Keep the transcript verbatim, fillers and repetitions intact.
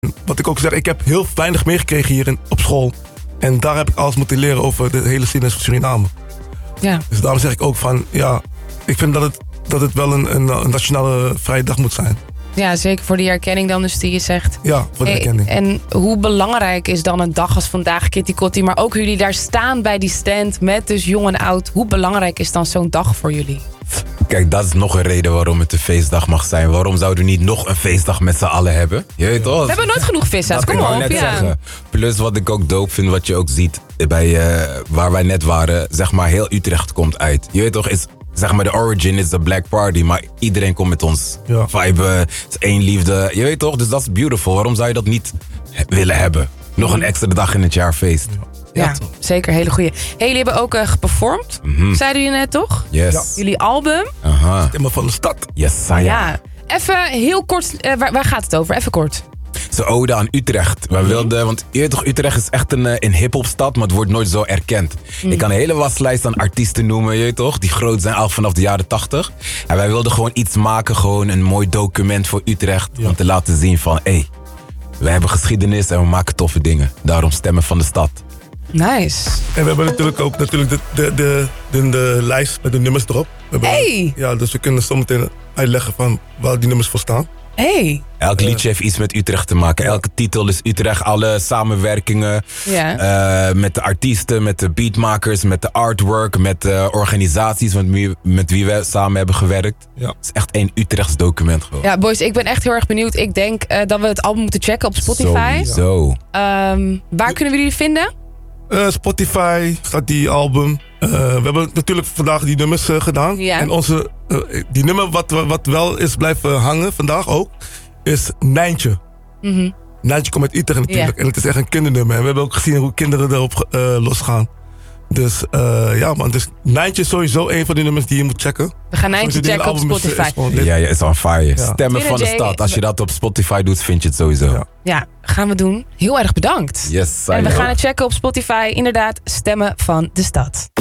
Wat ik ook zeg, ik heb heel weinig meegekregen hier in, op school. En daar heb ik alles moeten leren over de hele geschiedenis van Suriname. Ja. Dus daarom zeg ik ook van, ja, ik vind dat het, dat het wel een, een, een nationale vrije dag moet zijn. Ja, zeker voor die herkenning dan dus die je zegt. Ja, voor de Hey, herkenning. en hoe belangrijk is dan een dag als vandaag, Kitty Kotti, maar ook jullie daar staan bij die stand met dus jong en oud. Hoe belangrijk is dan zo'n dag voor jullie? Kijk, dat is nog een reden waarom het een feestdag mag zijn. Waarom zouden we niet nog een feestdag met z'n allen hebben? Je weet toch? We hebben nooit genoeg vissa's, kom ik wou op. net Ja. zeggen. Plus wat ik ook dope vind, wat je ook ziet bij uh, waar wij net waren, zeg maar heel Utrecht komt uit. Je weet toch, is, zeg maar de origin is de Black Party, maar iedereen komt met ons Ja. vibe, het is één liefde. Je weet toch, dus dat is beautiful. Waarom zou je dat niet he- willen hebben? Nog een extra dag in het jaar feest. Ja, Ja, toch. zeker, hele goeie. Hey, jullie hebben ook uh, geperformed, Mhm. zeiden jullie net toch? Yes. Ja. Jullie album. Aha. Helemaal van de stad. Yes, Saya. Ja. Even heel kort, uh, waar, waar gaat het over? Even kort. Ze ode aan Utrecht. We wilden, want je weet toch, Utrecht is echt een, eh, een hip-hopstad, maar het wordt nooit zo erkend. Ik kan een hele waslijst aan artiesten noemen, je weet toch, die groot zijn al vanaf de jaren tachtig. En wij wilden gewoon iets maken, gewoon een mooi document voor Utrecht, Ja. om te laten zien van, hé, hey, we hebben geschiedenis en we maken toffe dingen. Daarom Stemmen van de Stad. Nice. En we hebben natuurlijk ook natuurlijk de, de, de, de, de lijst met de nummers erop. We hebben, Hey! Ja, dus we kunnen zo meteen uitleggen van waar die nummers voor staan. Hey. Elk liedje heeft iets met Utrecht te maken. Elke titel is Utrecht, alle samenwerkingen Ja. eh, met de artiesten, met de beatmakers, met de artwork, met de organisaties met wie, met wie we samen hebben gewerkt. Ja. Het is echt één Utrechts document gewoon. Ja, boys, ik ben echt heel erg benieuwd. Ik denk uh, dat we het album moeten checken op Spotify. Sowieso. Um, waar kunnen we jullie vinden? Uh, Spotify staat die album. Uh, we hebben natuurlijk vandaag die nummers uh, gedaan. Ja. En onze, uh, die nummer wat, wat wel is blijven hangen vandaag ook, is Nijntje. Mm-hmm. Nijntje komt uit Utrecht natuurlijk. Ja. En het is echt een kindernummer. En we hebben ook gezien hoe kinderen erop uh, losgaan. Dus uh, ja man, dus Nijntje is sowieso een van die nummers die je moet checken. We gaan Nijntje Sowieso, die checken op hele album is- Spotify. is gewoon dit. Ja, je is on fire. Ja. Stemmen van de Twinner J. Stad. Als je dat op Spotify doet, vind je het sowieso. Ja. Ja, gaan we doen. Heel erg bedankt. Yes, En we Saya. gaan het checken op Spotify. Inderdaad, Stemmen van de Stad.